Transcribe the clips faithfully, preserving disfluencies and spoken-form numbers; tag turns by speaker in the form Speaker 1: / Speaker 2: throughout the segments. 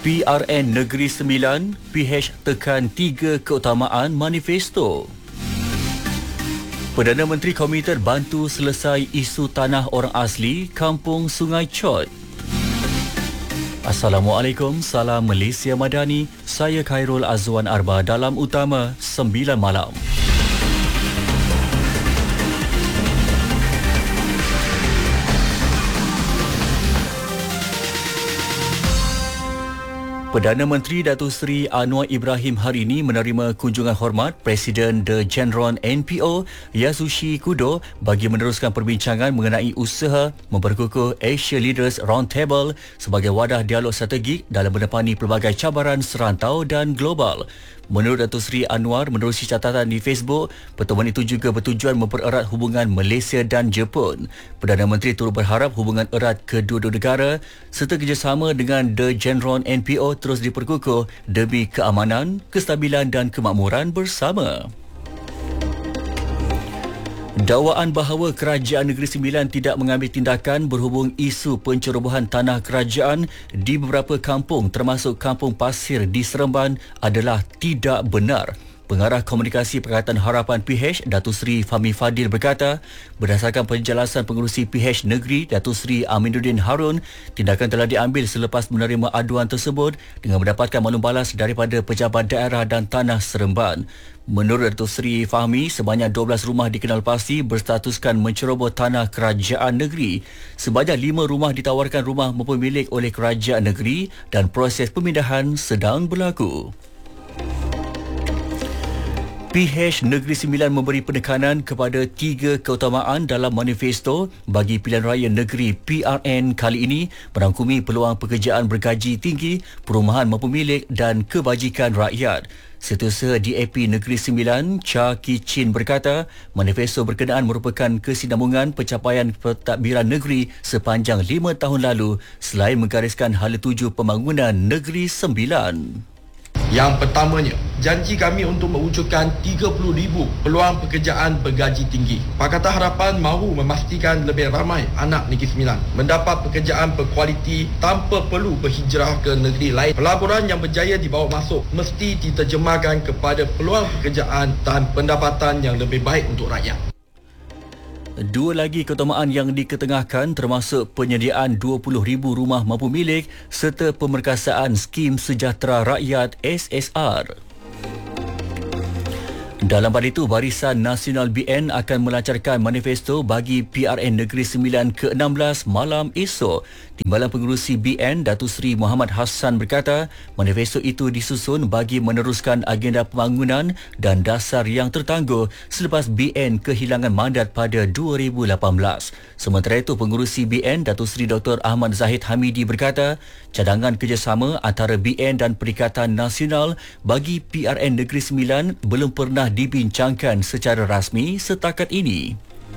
Speaker 1: P R N Negeri Sembilan, P H tekan tiga keutamaan manifesto. Perdana Menteri Komuter bantu selesai isu tanah orang asli Kampung Sungai Chot. Assalamualaikum, salam Malaysia Madani. Saya Khairul Azwan Arba dalam Utama sembilan malam. Perdana Menteri Datuk Seri Anwar Ibrahim hari ini menerima kunjungan hormat Presiden The General N P O Yasushi Kudo bagi meneruskan perbincangan mengenai usaha memperkukuh Asia Leaders Roundtable sebagai wadah dialog strategik dalam menepani pelbagai cabaran serantau dan global. Menurut Datuk Seri Anwar menerusi catatan di Facebook, pertemuan itu juga bertujuan mempererat hubungan Malaysia dan Jepun. Perdana Menteri turut berharap hubungan erat kedua-dua negara serta kerjasama dengan The General N P O terus diperkukuh demi keamanan, kestabilan dan kemakmuran bersama. Dakwaan bahawa Kerajaan Negeri Sembilan tidak mengambil tindakan berhubung isu pencerobohan tanah kerajaan di beberapa kampung termasuk Kampung Pasir di Seremban adalah tidak benar. Pengarah Komunikasi Pakatan Harapan P H, Datuk Seri Fahmi Fadil berkata, berdasarkan penjelasan pengerusi P H Negeri, Datuk Seri Aminuddin Harun, tindakan telah diambil selepas menerima aduan tersebut dengan mendapatkan maklum balas daripada pejabat daerah dan tanah Seremban. Menurut Datuk Seri Fahmi, sebanyak dua belas rumah dikenal pasti berstatuskan menceroboh tanah kerajaan negeri. Sebanyak lima rumah ditawarkan rumah pemilik oleh kerajaan negeri dan proses pemindahan sedang berlaku. P H Negeri Sembilan memberi penekanan kepada tiga keutamaan dalam manifesto bagi pilihan raya negeri P R N kali ini merangkumi peluang pekerjaan bergaji tinggi, perumahan mempemilik dan kebajikan rakyat. Setiausaha D A P Negeri Sembilan, Cha Ki Chin berkata, manifesto berkenaan merupakan kesinambungan pencapaian pentadbiran negeri sepanjang lima tahun lalu selain menggariskan hala tuju pembangunan Negeri Sembilan.
Speaker 2: Yang pertamanya, janji kami untuk mewujudkan tiga puluh ribu peluang pekerjaan bergaji tinggi. Pakatan Harapan mahu memastikan lebih ramai anak Negeri Sembilan mendapat pekerjaan berkualiti tanpa perlu berhijrah ke negeri lain. Pelaburan yang berjaya dibawa masuk mesti diterjemahkan kepada peluang pekerjaan dan pendapatan yang lebih baik untuk rakyat.
Speaker 1: Dua lagi keutamaan yang diketengahkan termasuk penyediaan dua puluh ribu rumah mampu milik serta pemerkasaan skim sejahtera rakyat S S R. Dalam pada itu, Barisan Nasional B N akan melancarkan manifesto bagi P R N Negeri Sembilan ke enam belas malam esok. Timbalan Pengerusi B N, Datuk Seri Muhammad Hassan berkata, manifesto itu disusun bagi meneruskan agenda pembangunan dan dasar yang tertangguh selepas B N kehilangan mandat pada dua ribu lapan belas. Sementara itu, Pengerusi B N, Datuk Seri Doktor Ahmad Zahid Hamidi berkata, cadangan kerjasama antara B N dan Perikatan Nasional bagi P R N Negeri Sembilan belum pernah dibincangkan secara rasmi setakat ini.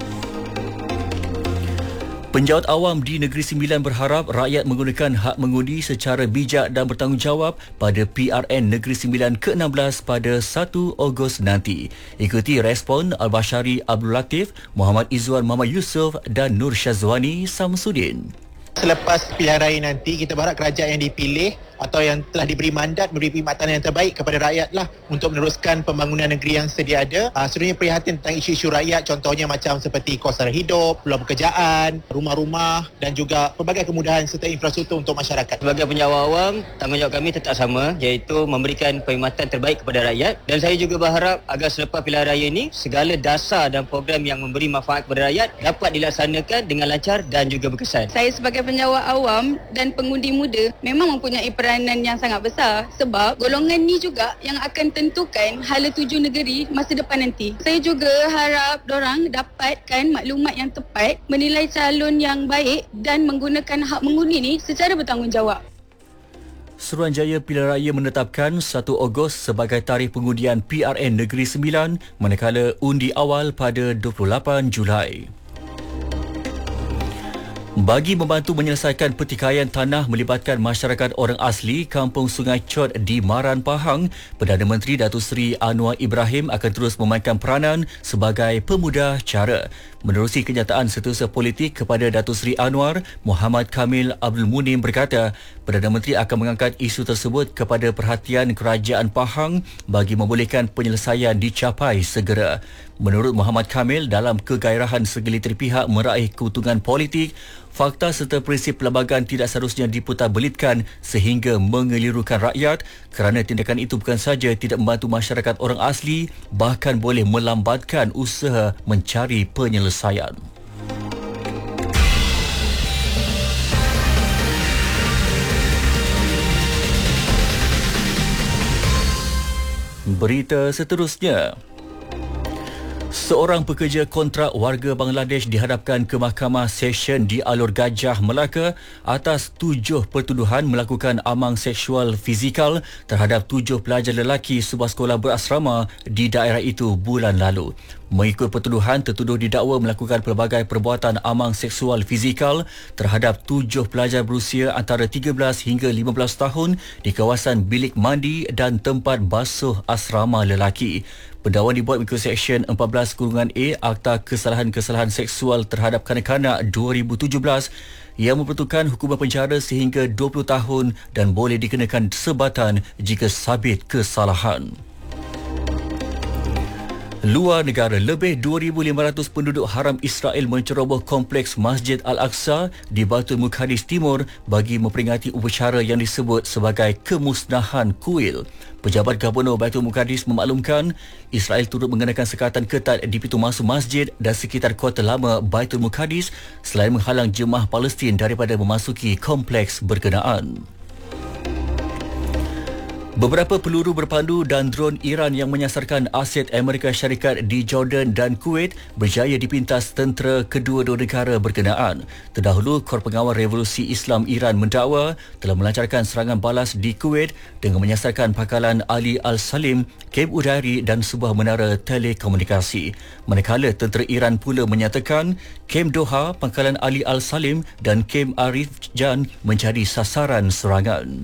Speaker 1: Penjawat awam di Negeri Sembilan berharap rakyat menggunakan hak mengundi secara bijak dan bertanggungjawab pada P R N Negeri Sembilan ke enam belas pada satu Ogos nanti. Ikuti respon Al-Bashari Abdul Latif, Muhammad Izzuan Muhammad Yusof dan Nur Syazwani Samsudin.
Speaker 3: Selepas pilihan raya nanti, kita berharap kerajaan yang dipilih atau yang telah diberi mandat memberi perkhidmatan yang terbaik kepada rakyat lah untuk meneruskan pembangunan negeri yang sedia ada. Uh, sebenarnya prihatin tentang isu-isu rakyat, contohnya macam seperti kos sara hidup, peluang pekerjaan, rumah-rumah dan juga pelbagai kemudahan serta infrastruktur untuk masyarakat.
Speaker 4: Sebagai penjawat awam, tanggungjawab kami tetap sama, iaitu memberikan perkhidmatan terbaik kepada rakyat. Dan saya juga berharap agar selepas pilihan raya ini, segala dasar dan program yang memberi manfaat kepada rakyat dapat dilaksanakan dengan lancar dan juga berkesan.
Speaker 5: Saya sebagai penjawat awam dan pengundi muda memang mempunyai peranan yang sangat besar sebab golongan ni juga yang akan tentukan hala tuju negeri masa depan nanti. Saya juga harap dorang dapatkan maklumat yang tepat, menilai calon yang baik dan menggunakan hak mengundi ni secara bertanggungjawab.
Speaker 1: Suruhanjaya Pilihan Raya menetapkan satu Ogos sebagai tarikh pengundian P R N Negeri Sembilan manakala undi awal pada dua puluh lapan Julai. Bagi membantu menyelesaikan pertikaian tanah melibatkan masyarakat orang asli Kampung Sungai Cot di Maran, Pahang, Perdana Menteri Datuk Seri Anwar Ibrahim akan terus memainkan peranan sebagai pemudah cara. Menerusi kenyataan Setiausaha Politik kepada Datuk Seri Anwar, Muhammad Kamil Abdul Munim berkata, Perdana Menteri akan mengangkat isu tersebut kepada perhatian Kerajaan Pahang bagi membolehkan penyelesaian dicapai segera. Menurut Muhammad Kamil, dalam kegairahan segelintir pihak meraih keuntungan politik, fakta serta prinsip perlembagaan tidak seharusnya diputarbelitkan sehingga mengelirukan rakyat kerana tindakan itu bukan sahaja tidak membantu masyarakat orang asli, bahkan boleh melambatkan usaha mencari penyelesaian. Berita seterusnya. Seorang pekerja kontrak warga Bangladesh dihadapkan ke Mahkamah Session di Alor Gajah, Melaka atas tujuh pertuduhan melakukan amang seksual fizikal terhadap tujuh pelajar lelaki sebuah sekolah berasrama di daerah itu bulan lalu. Mengikut pertuduhan, tertuduh didakwa melakukan pelbagai perbuatan amang seksual fizikal terhadap tujuh pelajar berusia antara tiga belas hingga lima belas tahun di kawasan bilik mandi dan tempat basuh asrama lelaki. Pendakwaan dibuat mengikut Seksyen empat belas kurungan A Akta Kesalahan-Kesalahan Seksual Terhadap Kanak-kanak dua ribu tujuh belas yang memperuntukkan hukuman penjara sehingga dua puluh tahun dan boleh dikenakan sebatan jika sabit kesalahan. Luar negara, lebih dua ribu lima ratus penduduk haram Israel menceroboh kompleks Masjid Al-Aqsa di Baitul Muqaddis Timur bagi memperingati upacara yang disebut sebagai kemusnahan kuil. Pejabat Gubernur Baitul Muqaddis memaklumkan Israel turut mengenakan sekatan ketat di pintu masuk masjid dan sekitar kota lama Baitul Muqaddis selain menghalang jemaah Palestin daripada memasuki kompleks berkenaan. Beberapa peluru berpandu dan dron Iran yang menyasarkan aset Amerika Syarikat di Jordan dan Kuwait berjaya dipintas tentera kedua-dua negara berkenaan. Terdahulu, Kor Pengawal Revolusi Islam Iran mendakwa telah melancarkan serangan balas di Kuwait dengan menyasarkan pangkalan Ali Al-Salim, kem udara dan sebuah menara telekomunikasi. Manakala tentera Iran pula menyatakan kem Doha, pangkalan Ali Al-Salim dan kem Arif Jan menjadi sasaran serangan.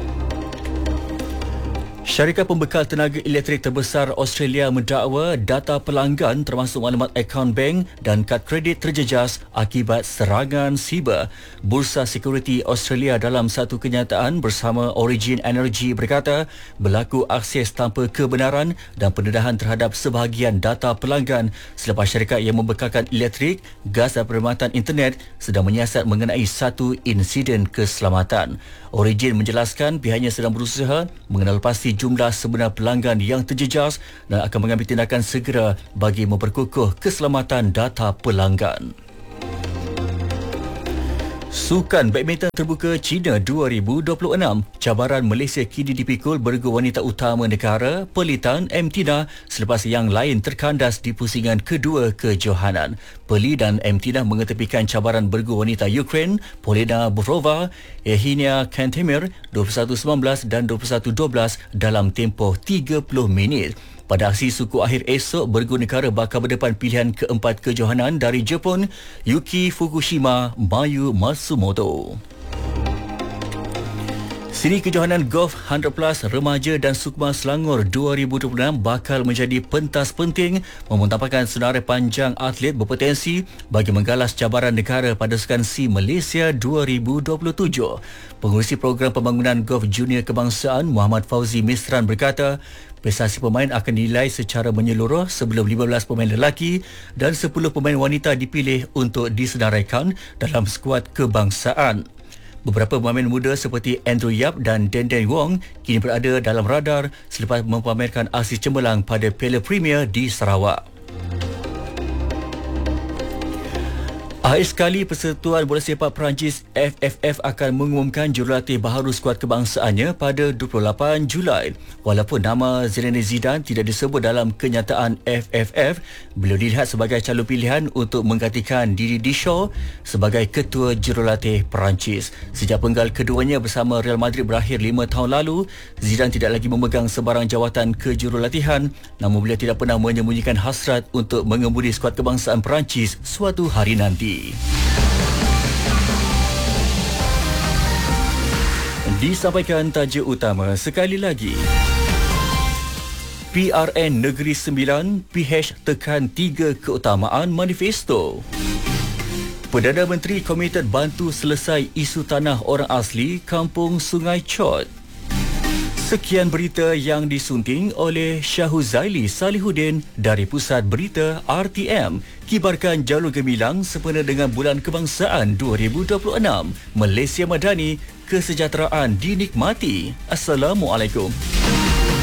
Speaker 1: Syarikat pembekal tenaga elektrik terbesar Australia mendakwa data pelanggan termasuk maklumat akaun bank dan kad kredit terjejas akibat serangan siber. Bursa Sekuriti Australia dalam satu kenyataan bersama Origin Energy berkata berlaku akses tanpa kebenaran dan pendedahan terhadap sebahagian data pelanggan selepas syarikat yang membekalkan elektrik, gas dan perkhidmatan internet sedang menyiasat mengenai satu insiden keselamatan. Origin menjelaskan pihaknya sedang berusaha mengenal pasti jumlah sebenar pelanggan yang terjejas dan akan mengambil tindakan segera bagi memperkukuh keselamatan data pelanggan. Sukan Badminton Terbuka China dua ribu dua puluh enam, cabaran Malaysia kini dipikul bergu wanita utama negara Pelitan Emtina selepas yang lain terkandas di pusingan kedua kejohanan. Peli dan Emtina mengetepikan cabaran bergu wanita Ukraine Polina Buvrova, Ehinia Kantemir dua puluh satu sembilan belas dan dua puluh satu dua belas dalam tempoh tiga puluh minit. Pada aksi suku akhir esok, bergu negara bakal berdepan pilihan keempat kejohanan dari Jepun, Yuki Fukushima, Mayu Matsumoto. Siri kejohanan golf seratus plus remaja dan Sukma Selangor dua ribu dua puluh enam bakal menjadi pentas penting memuntapkan senarai panjang atlet berpotensi bagi menggalas cabaran negara pada Sukan SEA Malaysia dua ribu dua puluh tujuh. Pengurusi Program Pembangunan Golf Junior Kebangsaan Muhammad Fauzi Misran berkata, prestasi pemain akan dinilai secara menyeluruh sebelum lima belas pemain lelaki dan sepuluh pemain wanita dipilih untuk disenaraikan dalam skuad kebangsaan. Beberapa pemain muda seperti Andrew Yap dan Denden Wong kini berada dalam radar selepas mempamerkan aksi cemerlang pada Piala Premier di Sarawak. Akhir sekali, Persatuan Bola Sepak Perancis F F F akan mengumumkan jurulatih baharu skuad kebangsaannya pada dua puluh lapan Julai. Walaupun nama Zinedine Zidane tidak disebut dalam kenyataan F F F, beliau dilihat sebagai calon pilihan untuk menggantikan Didier Deschamps sebagai ketua jurulatih Perancis. Sejak penggal keduanya bersama Real Madrid berakhir lima tahun lalu, Zidane tidak lagi memegang sebarang jawatan kejurulatihan, namun beliau tidak pernah menyembunyikan hasrat untuk mengemudi skuad kebangsaan Perancis suatu hari nanti. Disampaikan tajuk utama sekali lagi. P R N Negeri Sembilan, P H tekan tiga keutamaan manifesto. Perdana Menteri komited bantu selesai isu tanah orang asli Kampung Sungai Chot. Sekian berita yang disunting oleh Syahuzaili Salihuddin dari Pusat Berita R T M. Kibarkan jalur gemilang sempena dengan Bulan Kebangsaan dua ribu dua puluh enam. Malaysia Madani, kesejahteraan dinikmati. Assalamualaikum.